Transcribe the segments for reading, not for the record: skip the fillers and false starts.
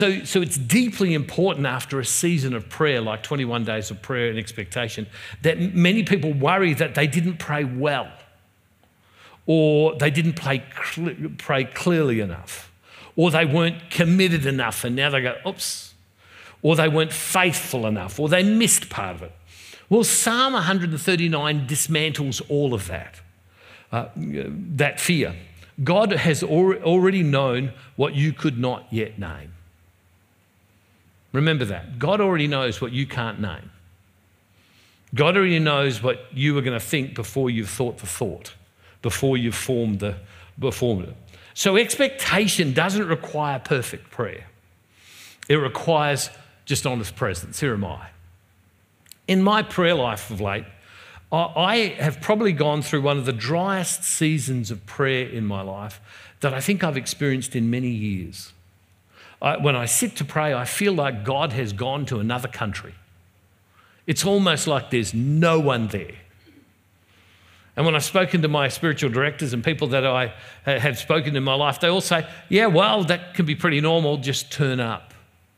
So it's deeply important after a season of prayer, like 21 days of prayer and expectation, that many people worry that they didn't pray well, or they didn't pray clearly enough, or they weren't committed enough and now they go, oops, or they weren't faithful enough, or they missed part of it. Well, Psalm 139 dismantles all of that fear. God has already known what you could not yet name. Remember that. God already knows what you can't name. God already knows what you were going to think before you've thought the thought, before you've formed it. So expectation doesn't require perfect prayer. It requires just honest presence. Here am I. In my prayer life of late, I have probably gone through one of the driest seasons of prayer in my life that I think I've experienced in many years. When I sit to pray, I feel like God has gone to another country. It's almost like there's no one there. And when I've spoken to my spiritual directors and people that I have spoken in my life, they all say, yeah, well, that can be pretty normal, just turn up.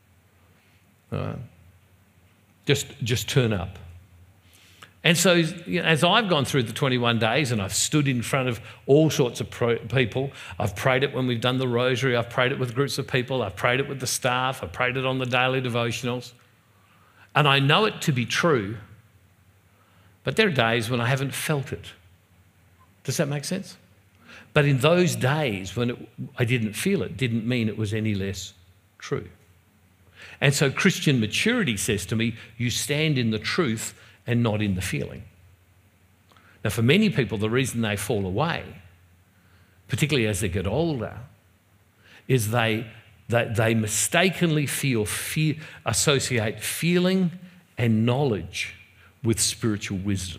Just turn up. And so as I've gone through the 21 days and I've stood in front of all sorts of people, I've prayed it when we've done the rosary, I've prayed it with groups of people, I've prayed it with the staff, I've prayed it on the daily devotionals, and I know it to be true, but there are days when I haven't felt it. Does that make sense? But in those days when I didn't feel it, didn't mean it was any less true. And so Christian maturity says to me, you stand in the truth and not in the feeling. Now, for many people, the reason they fall away, particularly as they get older, is they mistakenly associate feeling and knowledge with spiritual wisdom.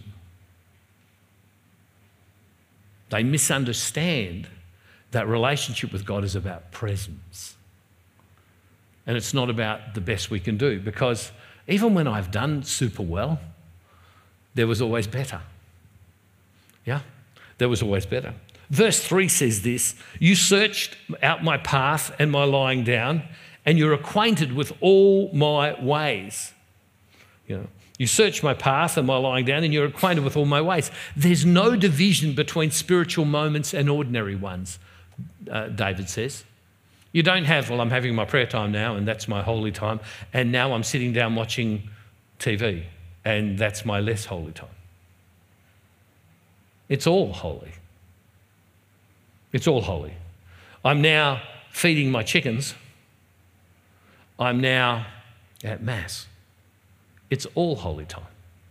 They misunderstand that relationship with God is about presence. And it's not about the best we can do, because even when I've done super well, there was always better. Yeah, there was always better. Verse 3 says this, you searched out my path and my lying down, and you're acquainted with all my ways. You search my path and my lying down, and you're acquainted with all my ways. There's no division between spiritual moments and ordinary ones, David says. You don't have, well, I'm having my prayer time now, and that's my holy time, and now I'm sitting down watching TV. And that's my less holy time. It's all holy. It's all holy. I'm now feeding my chickens. I'm now at Mass. It's all holy time.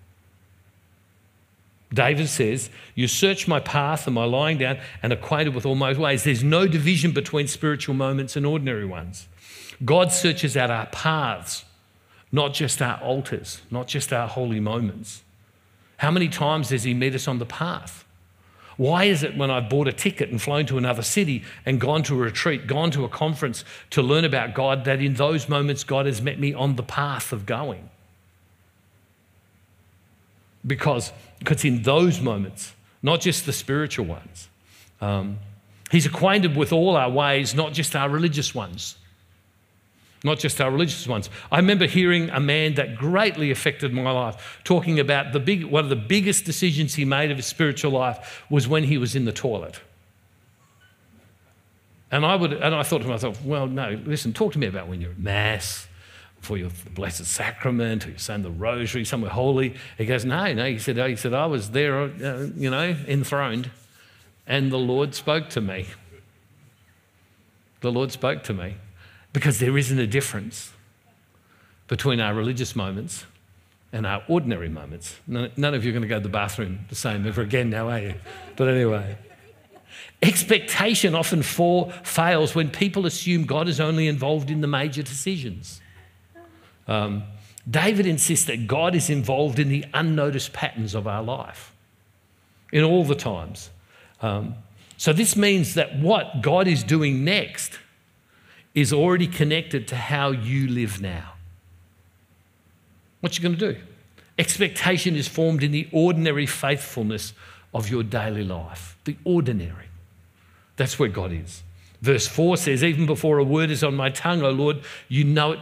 David says, you search my path and my lying down and acquainted with all my ways. There's no division between spiritual moments and ordinary ones. God searches out our paths, not just our altars, not just our holy moments. How many times does he meet us on the path? Why is it when I've bought a ticket and flown to another city and gone to a retreat, gone to a conference to learn about God, that in those moments God has met me on the path of going? Because in those moments, not just the spiritual ones, he's acquainted with all our ways, not just our religious ones. Not just our religious ones. I remember hearing a man that greatly affected my life talking about one of the biggest decisions he made of his spiritual life was when he was in the toilet. And I thought to myself, well, no, listen, talk to me about when you're at Mass, for your Blessed Sacrament, or you're saying the Rosary, somewhere holy. He goes, no. He said, I was there, enthroned, and the Lord spoke to me. The Lord spoke to me. Because there isn't a difference between our religious moments and our ordinary moments. None of you are going to go to the bathroom the same ever again now, are you? But anyway, expectation often fails when people assume God is only involved in the major decisions. David insists that God is involved in the unnoticed patterns of our life, in all the times. So this means that what God is doing next is already connected to how you live now. What you going to do? Expectation is formed in the ordinary faithfulness of your daily life. The ordinary. That's where God is. Verse 4 says, even before a word is on my tongue, O Lord, you know it